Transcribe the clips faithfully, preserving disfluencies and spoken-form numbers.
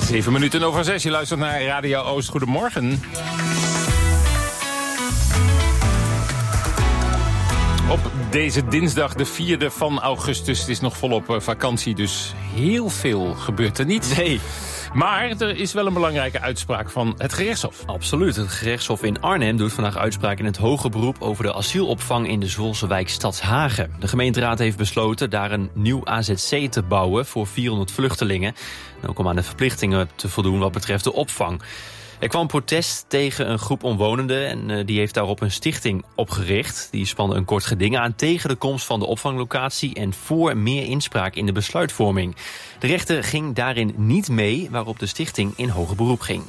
Zeven minuten over zes. Je luistert naar Radio Oost. Goedemorgen. Op deze dinsdag, de vierde van augustus. Het is nog volop vakantie, dus heel veel gebeurt er niet. Nee. Maar er is wel een belangrijke uitspraak van het gerechtshof. Absoluut. Het gerechtshof in Arnhem doet vandaag uitspraak in het hoger beroep over de asielopvang in de Zwolse wijk Stadshagen. De gemeenteraad heeft besloten daar een nieuw A Z C te bouwen voor vierhonderd vluchtelingen. En ook om aan de verplichtingen te voldoen wat betreft de opvang. Er kwam protest tegen een groep omwonenden en uh, die heeft daarop een stichting opgericht. Die spande een kort geding aan tegen de komst van de opvanglocatie en voor meer inspraak in de besluitvorming. De rechter ging daarin niet mee, waarop de stichting in hoger beroep ging.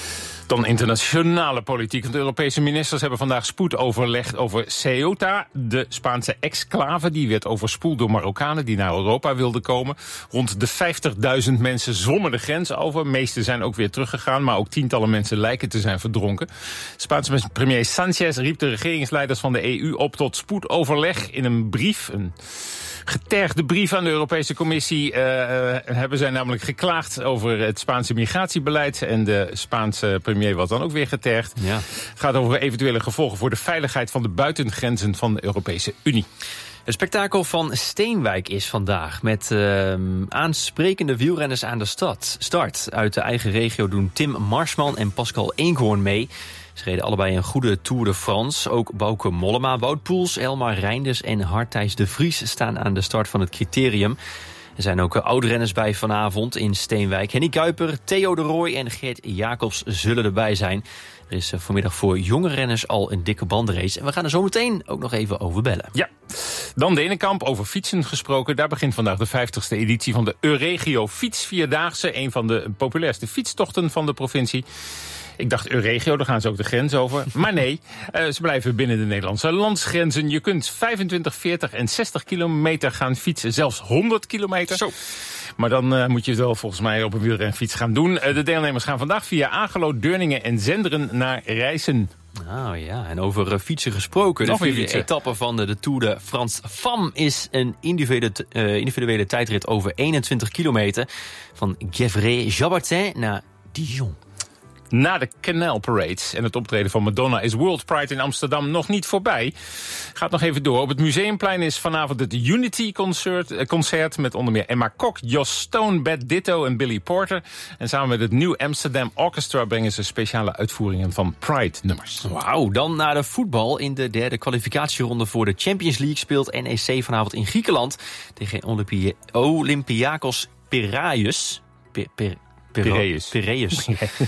Dan internationale politiek. Want de Europese ministers hebben vandaag spoedoverleg over Ceuta, de Spaanse exclave. Die werd overspoeld door Marokkanen die naar Europa wilden komen. Rond de vijftigduizend mensen zwommen de grens over. De meeste zijn ook weer teruggegaan, maar ook tientallen mensen lijken te zijn verdronken. Spaanse premier Sanchez riep de regeringsleiders van de E U op tot spoedoverleg in een brief. Een getergde brief aan de Europese Commissie uh, uh, hebben zij namelijk geklaagd over het Spaanse migratiebeleid. En de Spaanse premier was dan ook weer getergd. Ja. Het gaat over eventuele gevolgen voor de veiligheid van de buitengrenzen van de Europese Unie. Het spektakel van Steenwijk is vandaag met uh, aansprekende wielrenners aan de stad. Start. Uit de eigen regio doen Tim Marsman en Pascal Eenkhoorn mee. Ze reden allebei een goede Tour de France. Ook Bauke Mollema, Wout Poels, Elmar Reinders en Hartijs de Vries staan aan de start van het criterium. Er zijn ook oud-renners bij vanavond in Steenwijk. Henny Kuiper, Theo de Rooij en Geert Jacobs zullen erbij zijn. Er is vanmiddag voor jonge renners al een dikke bandenrace. En we gaan er zo meteen ook nog even over bellen. Ja, dan Denenkamp, over fietsen gesproken. Daar begint vandaag de vijftigste editie van de Euregio Fietsvierdaagse. Een van de populairste fietstochten van de provincie. Ik dacht Euregio, daar gaan ze ook de grens over. Maar nee, uh, ze blijven binnen de Nederlandse landsgrenzen. Je kunt vijfentwintig, veertig en zestig kilometer gaan fietsen. Zelfs honderd kilometer. Zo. Maar dan uh, moet je het wel volgens mij op een wielrenfiets gaan doen. Uh, de deelnemers gaan vandaag via Agelo, Deurningen en Zenderen naar Rijssen. Nou ja, en over uh, fietsen gesproken. Nog de vierde fietsen. etappe van de, de Tour de France Femme is een individuele, uh, individuele tijdrit over eenentwintig kilometer. Van Gevrey-Jabotin naar Dijon. Na de Canal Parade en het optreden van Madonna is World Pride in Amsterdam nog niet voorbij. Gaat nog even door. Op het Museumplein is vanavond het Unity concert, concert met onder meer Emma Kok, Joss Stone, Beth Ditto en Billy Porter. En samen met het New Amsterdam Orchestra brengen ze speciale uitvoeringen van Pride-nummers. Wauw, dan naar de voetbal. In de derde kwalificatieronde voor de Champions League speelt N E C vanavond in Griekenland tegen Olympi- Olympiakos Piraeus. P- P- Piraeus. Piraeus.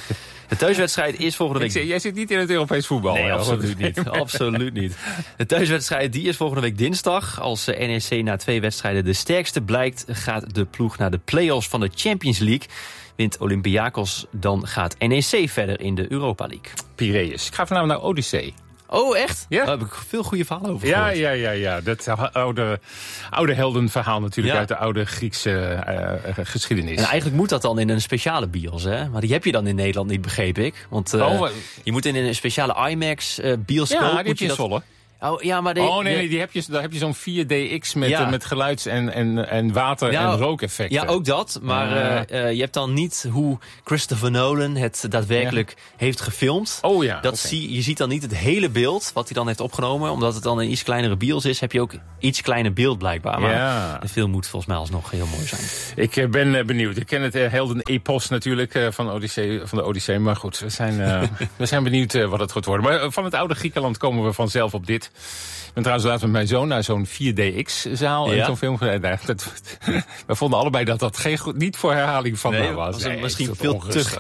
De thuiswedstrijd is volgende week... Zeg, jij zit niet in het Europees voetbal. Nee, absoluut niet. absoluut niet. De thuiswedstrijd die is volgende week dinsdag. Als N E C na twee wedstrijden de sterkste blijkt, gaat de ploeg naar de play-offs van de Champions League. Wint Olympiakos, dan gaat N E C verder in de Europa League. Piraeus. Ik ga vanavond naar Odyssee. Oh, echt? Ja. Daar heb ik veel goede verhalen over ja, gehoord. Ja, ja, ja. Dat oude, oude heldenverhaal natuurlijk, ja, uit de oude Griekse uh, geschiedenis. En eigenlijk moet dat dan in een speciale bios, hè? Maar die heb je dan in Nederland niet, begreep ik. Want uh, oh, je moet in een speciale IMAX uh, bioscoop... Ja, die heb je je in Zwolle. Oh, ja, maar de, oh nee, nee, die heb je, daar heb je zo'n vier D X met, ja. uh, met geluids- en, en, en water- ja, en rookeffecten. Ja, ook dat. Maar uh, uh, je hebt dan niet hoe Christopher Nolan het daadwerkelijk ja. heeft gefilmd. Oh ja. Dat okay. zie, je ziet dan niet het hele beeld wat hij dan heeft opgenomen. Omdat het dan een iets kleinere bios is, heb je ook iets kleiner beeld blijkbaar. Maar ja. de film moet volgens mij alsnog heel mooi zijn. Ik uh, ben uh, benieuwd. Ik ken het uh, helden-epos natuurlijk uh, van, Odyssee, van de Odyssee. Maar goed, we zijn, uh, we zijn benieuwd uh, wat het gaat worden. Maar uh, van het oude Griekenland komen we vanzelf op dit. Ik ben trouwens laatst met mijn zoon naar zo'n vier D X-zaal ja? en zo'n film. We vonden allebei dat dat geen, niet voor herhaling van nee, was. was nee, misschien veel te,